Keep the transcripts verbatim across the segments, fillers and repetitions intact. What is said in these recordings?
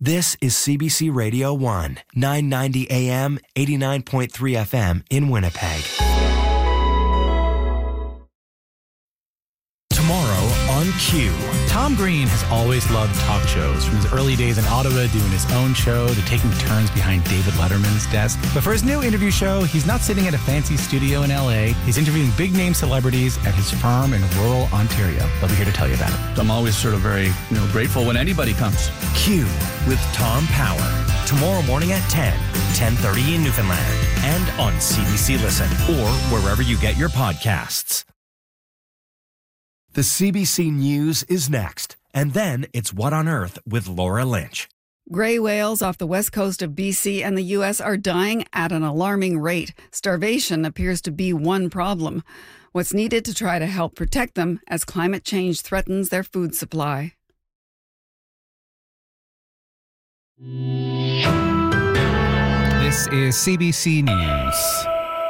This is C B C Radio one, nine ninety A M, eighty-nine point three F M in Winnipeg. Tomorrow on Q. Tom Green has always loved talk shows, from his early days in Ottawa doing his own show to taking turns behind David Letterman's desk. But for his new interview show, he's not sitting at a fancy studio in L A. He's interviewing big-name celebrities at his farm in rural Ontario. They'll be here to tell you about it. I'm always sort of very, you know, grateful when anybody comes. Q with Tom Power. Tomorrow morning at ten, ten thirty in Newfoundland. And on C B C Listen or wherever you get your podcasts. The C B C News is next, and then it's What on Earth with Laura Lynch. Gray whales off the west coast of B C and the U S are dying at an alarming rate. Starvation appears to be one problem. What's needed to try to help protect them as climate change threatens their food supply? This is C B C News.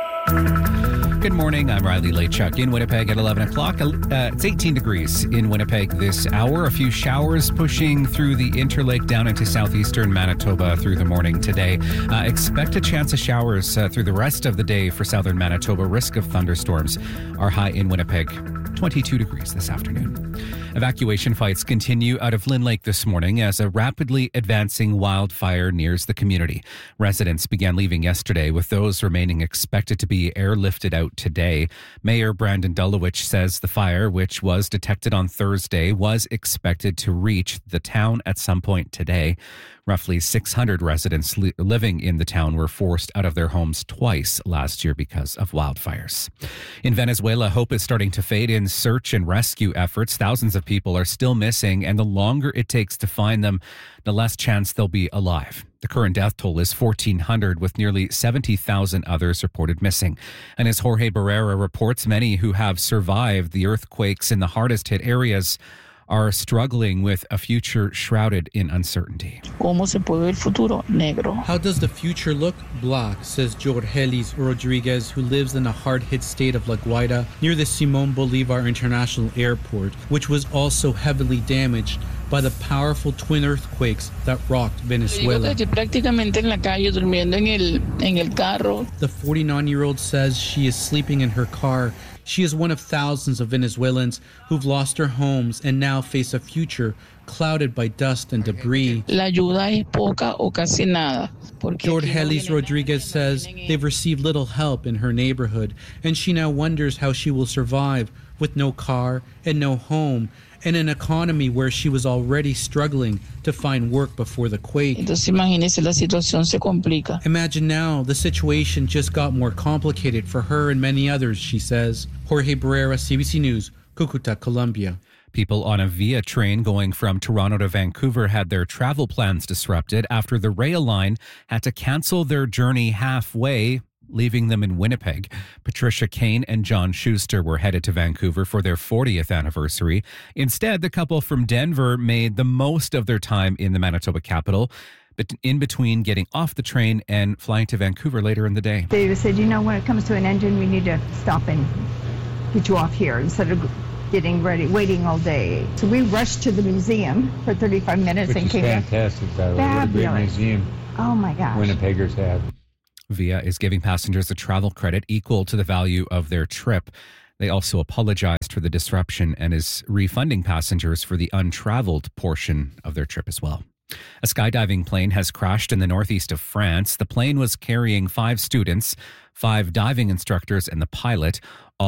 Good morning, I'm Riley Laychuk in Winnipeg at eleven o'clock. Uh, it's eighteen degrees in Winnipeg this hour. A few showers pushing through the Interlake down into southeastern Manitoba through the morning today. Uh, expect a chance of showers uh, through the rest of the day for southern Manitoba. Risk of thunderstorms. Our high in Winnipeg, twenty-two degrees this afternoon. Evacuation fights continue out of Lynn Lake this morning as a rapidly advancing wildfire nears the community. Residents began leaving yesterday, with those remaining expected to be airlifted out today. Mayor Brandon Dulowich says the fire, which was detected on Thursday, was expected to reach the town at some point today. Roughly six hundred residents li- living in the town were forced out of their homes twice last year because of wildfires. In Venezuela, hope is starting to fade in search and rescue efforts. Thousands of people are still missing, and the longer it takes to find them, the less chance they'll be alive. The current death toll is fourteen hundred, with nearly seventy thousand others reported missing. And as Jorge Barrera reports, many who have survived the earthquakes in the hardest hit areas are struggling with a future shrouded in uncertainty. ¿Cómo se puede ver el futuro? Negro. How does the future look? Black, says Jorgelis Rodriguez, who lives in a hard-hit state of La Guaira near the Simon Bolivar International Airport, which was also heavily damaged by the powerful twin earthquakes that rocked Venezuela. Prácticamente en la calle, durmiendo en el, en el carro. The forty-nine-year-old says she is sleeping in her car. She is one of thousands of Venezuelans who've lost their homes and now face a future clouded by dust and debris. La ayuda es poca o casi nada. Jorgelis Rodriguez says they've received little help in her neighborhood, and she now wonders how she will survive with no car and no home, in an economy where she was already struggling to find work before the quake. Entonces imagínese, la situación se complica. Imagine now, the situation just got more complicated for her and many others, she says. Jorge Barrera, C B C News, Cucuta, Colombia. People on a Via train going from Toronto to Vancouver had their travel plans disrupted after the rail line had to cancel their journey halfway, leaving them in Winnipeg. Patricia Kane and John Schuster were headed to Vancouver for their fortieth anniversary. Instead, the couple from Denver made the most of their time in the Manitoba capital, but in between getting off the train and flying to Vancouver later in the day. They said, you know, when it comes to an engine, we need to stop and get you off here instead of getting ready, waiting all day. So we rushed to the museum for thirty-five minutes Which and is came fantastic, by the way. What a great Fabulous. museum Oh my gosh. Winnipeggers have. Via is giving passengers a travel credit equal to the value of their trip. They also apologized for the disruption and is refunding passengers for the untraveled portion of their trip as well. A skydiving plane has crashed in the northeast of France. The plane was carrying five students, five diving instructors, and the pilot.